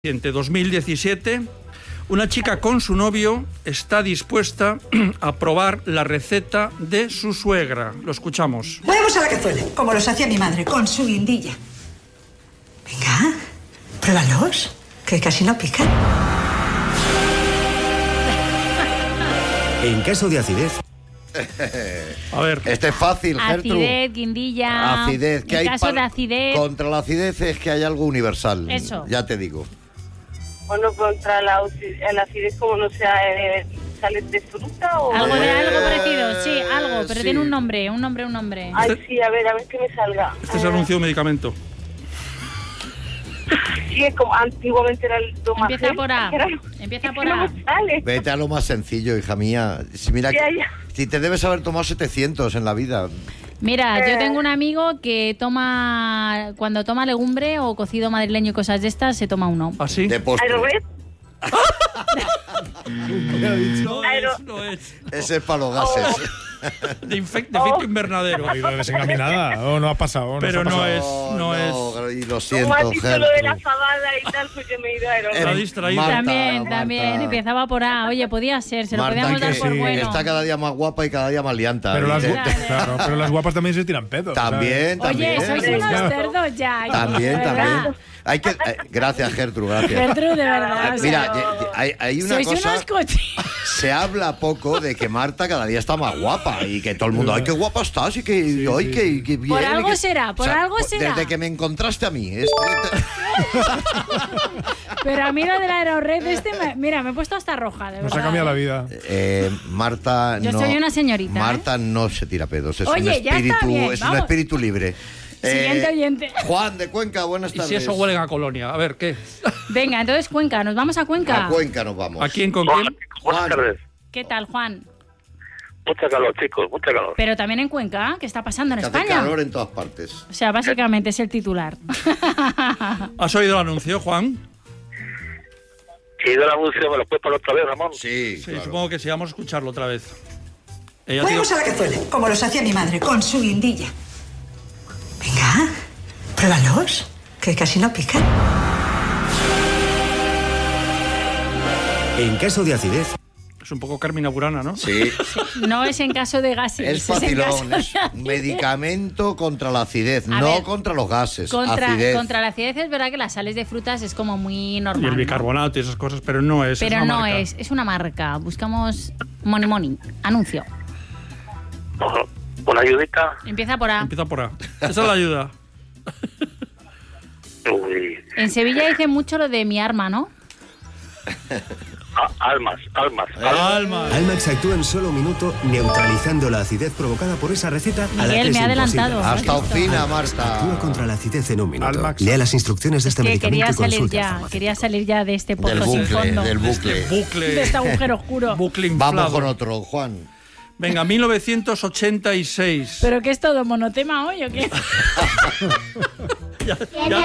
2017, una chica con su novio está dispuesta a probar la receta de su suegra. Lo escuchamos. Huevos a la cazuela, como los hacía mi madre, con su guindilla. Venga, pruébalos, que casi no pican. En caso de acidez... A ver. Este es fácil, Gertrude. Acidez, guindilla. Acidez. En caso de acidez. Contra la acidez es que hay algo universal. Eso. Ya te digo. Bueno, contra la acidez, como no sea, ¿sale de fruta o...? Algo de algo parecido, sí, algo, pero sí. tiene un nombre. Ay, sí, a ver que me salga. Este es anuncio de medicamento. Sí, es como antiguamente era el tomate. Empieza por A. Empieza por A. No me sale. Vete a lo más sencillo, hija mía. Si, mira, Ya. si te debes haber tomado 700 en la vida. Mira, yo tengo un amigo que cuando toma legumbre o cocido madrileño y cosas de estas, se toma uno. ¿Así? De postre. ¿Aerovet? No es. Ese es para los gases. De efecto invernadero. Ha ido desencaminada o no ha pasado. Pero no es. Y lo Como siento, has dicho lo de la Gertrude. fabada y tal, pues yo me he ido a Está Aerovet. distraído. Marta. También empezaba por A. Oye, podía ser, se lo Marta, podíamos dar que por bueno. está cada día más guapa y cada día más lianta. Pero las, Claro. pero las guapas también se tiran pedos. También, Oye, también. sois unos cerdos ya. También, de verdad. también. Hay que, gracias, Gertrude, gracias. Gertrude, de verdad. o sea, Mira, hay una sois cosa. unos cochinos. Se habla poco de que Marta cada día está más guapa y que todo el mundo, ay, qué guapa estás y que, ay, que bien. Por algo que-". será, por algo será. Desde que me encontraste a mí. Pero a mí lo del Aerored mira, me he puesto hasta roja, de Nos verdad. ha cambiado la vida. Marta Yo no. soy una señorita, Marta no se tira pedos. Es Oye, un ya está espíritu, bien, es un vamos. espíritu libre. Siguiente oyente. Juan de Cuenca, buenas Y tardes. si eso huele a colonia. A ver, ¿qué? Venga, entonces Cuenca, nos vamos a Cuenca. A Cuenca nos vamos. ¿A quién con quién? Buenas tardes. ¿Qué tal, Juan? Mucha calor, chicos, mucha calor. Pero también en Cuenca, ¿qué está pasando en Que hace España? calor en todas partes. O sea, básicamente es el titular. ¿Has oído el anuncio, Juan? ¿Y de la anuncio me lo puedes poner otra vez, Ramón? Sí, Sí, claro. supongo que sí. Vamos a escucharlo otra vez. Ella Huevos a la cazuela, como los hacía mi madre, con su guindilla. Venga, pruébalos, que casi no pican. En caso de acidez... es un poco Carmina Burana, ¿no? Sí, No es en caso de gases. es en facilón. caso de Es un medicamento contra la acidez, A no ver, contra los gases. Contra acidez. la acidez es verdad que las sales de frutas es como muy Y normal. el ¿no? bicarbonato y esas cosas, pero no es. Pero es una no marca. es una marca. Buscamos Money. Anuncio. Ojo, una ayudita. Empieza por A. Empieza por A. Esa es la ayuda. Uy. En Sevilla dicen mucho lo de mi arma, ¿no? Almas. Alma. Almax actúa en solo un minuto neutralizando la acidez provocada por esa receta a la que Miguel, es me ha imposible. adelantado. Hasta ¿Has visto? Ofina, Marta. Actúa contra la acidez en un minuto. Almax. Lea las instrucciones de este Que medicamento quería y salir consulte al ya. farmacéutico. Quería salir ya de este Del pozo sin bucle, fondo. del Este bucle. bucle. De este agujero oscuro. Bucle inflado. Vamos con otro, Juan. Venga, 1986. ¿Pero qué es todo monotema hoy o qué? Ya